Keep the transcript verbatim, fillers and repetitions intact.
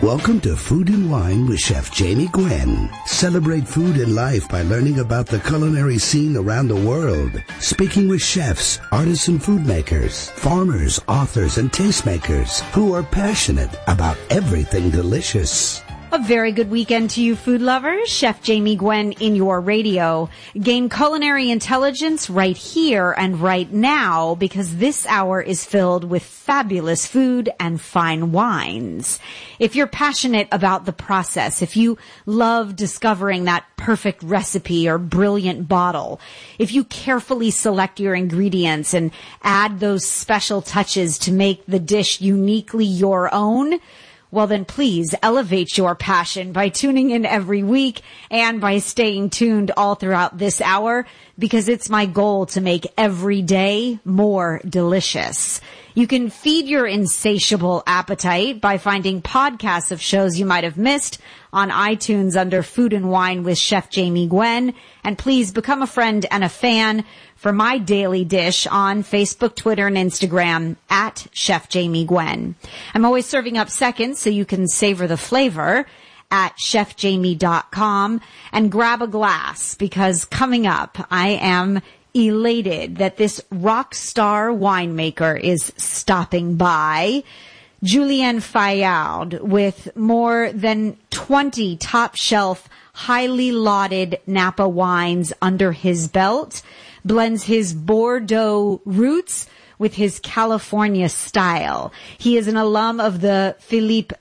Welcome to Food and Wine with Chef Jamie Gwen. Celebrate food and life by learning about the culinary scene around the world. Speaking with chefs, artisan food makers, farmers, authors, and tastemakers who are passionate about everything delicious. A very good weekend to you, food lovers. Chef Jamie Gwen in your radio. Gain culinary intelligence right here and right now, because this hour is filled with fabulous food and fine wines. If you're passionate about the process, if you love discovering that perfect recipe or brilliant bottle, if you carefully select your ingredients and add those special touches to make the dish uniquely your own, well, then please elevate your passion by tuning in every week and by staying tuned all throughout this hour, because it's my goal to make every day more delicious. You can feed your insatiable appetite by finding podcasts of shows you might have missed on iTunes under Food and Wine with Chef Jamie Gwen. And please become a friend and a fan for my daily dish on Facebook, Twitter, and Instagram at Chef Jamie Gwen. I'm always serving up seconds so you can savor the flavor at chef jamie dot com and grab a glass, because coming up, I am elated that this rock star winemaker is stopping by. Julien Fayard, with more than twenty top shelf, highly lauded Napa wines under his belt, blends his Bordeaux roots with his California style. He is an alum of the Philippe